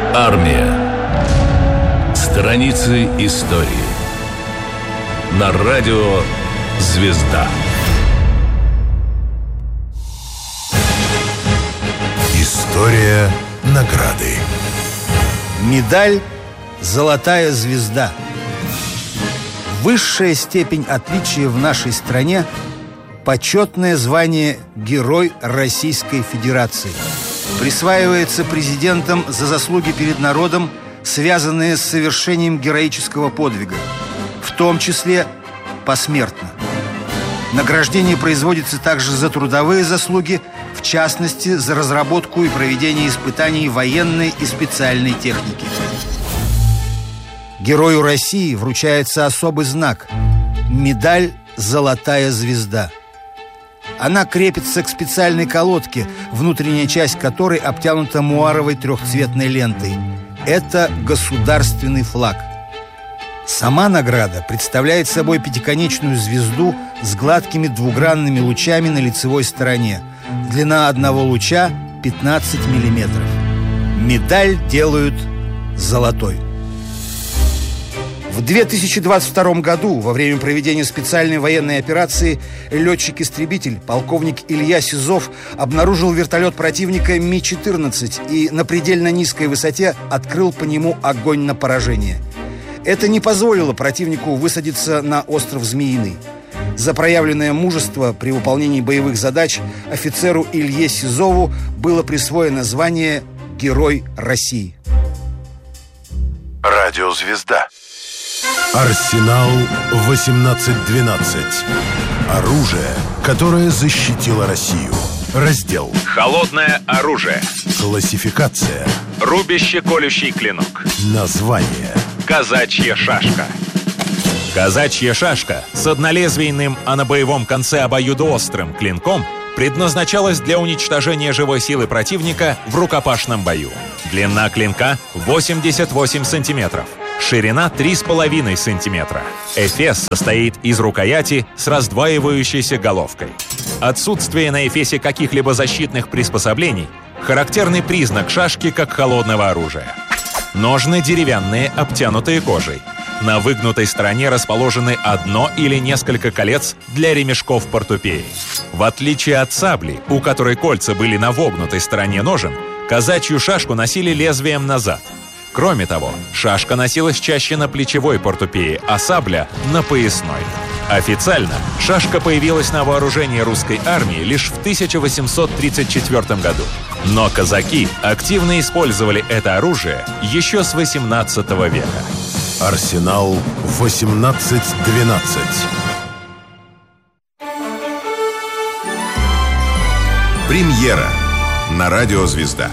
Армия. Страницы истории. На радио «Звезда». История награды. Медаль «Золотая звезда». Высшая степень отличия в нашей стране – почетное звание Герой Российской Федерации. Присваивается президентом за заслуги перед народом, связанные с совершением героического подвига, в том числе посмертно. Награждение производится также за трудовые заслуги, в частности, за разработку и проведение испытаний военной и специальной техники. Герою России вручается особый знак – медаль «Золотая звезда». Она крепится к специальной колодке, внутренняя часть которой обтянута муаровой трехцветной лентой. Это государственный флаг. Сама награда представляет собой пятиконечную звезду с гладкими двугранными лучами на лицевой стороне. Длина одного луча 15 миллиметров. Медаль делают золотой. В 2022 году, во время проведения специальной военной операции, летчик-истребитель, полковник Илья Сизов, обнаружил вертолет противника Ми-14 и на предельно низкой высоте открыл по нему огонь на поражение. Это не позволило противнику высадиться на остров Змеиный. За проявленное мужество при выполнении боевых задач офицеру Илье Сизову было присвоено звание Герой России. Радиозвезда. Арсенал 1812. Оружие, которое защитило Россию. Раздел «Холодное оружие». Классификация. Рубяще-колющий клинок. Название. Казачья шашка. Казачья шашка с однолезвийным, а на боевом конце обоюдоострым клинком предназначалась для уничтожения живой силы противника в рукопашном бою. Длина клинка 88 сантиметров. Ширина 3,5 сантиметра. Эфес состоит из рукояти с раздваивающейся головкой. Отсутствие на эфесе каких-либо защитных приспособлений – характерный признак шашки как холодного оружия. Ножны деревянные, обтянутые кожей. На выгнутой стороне расположены одно или несколько колец для ремешков портупеи. В отличие от сабли, у которой кольца были на вогнутой стороне ножен, казачью шашку носили лезвием назад. Кроме того, шашка носилась чаще на плечевой портупее, а сабля — на поясной. Официально шашка появилась на вооружении русской армии лишь в 1834 году. Но казаки активно использовали это оружие еще с XVIII века. Арсенал 1812. Премьера на радио «Звезда».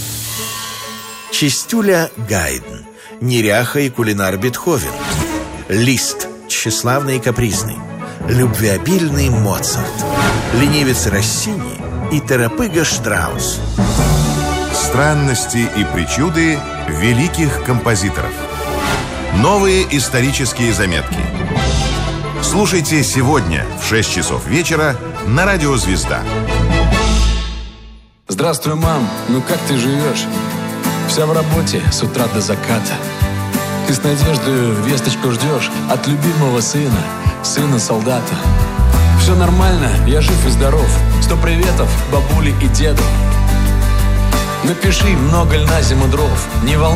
Чистюля Гайден, неряха и кулинар Бетховен, Лист, тщеславный и капризный, любвеобильный Моцарт, ленивец Россини и торопыга Штраус. Странности и причуды великих композиторов. Новые исторические заметки. Слушайте сегодня в 6 часов вечера на радио «Звезда». Здравствуй, мам. Ну как ты живешь? Вся в работе с утра до заката. Ты с надеждой весточку ждешь от любимого сына, сына солдата. Все нормально, я жив и здоров. 100 приветов бабуле и деду. Напиши, много ль на зиму дров. Не волнуйся.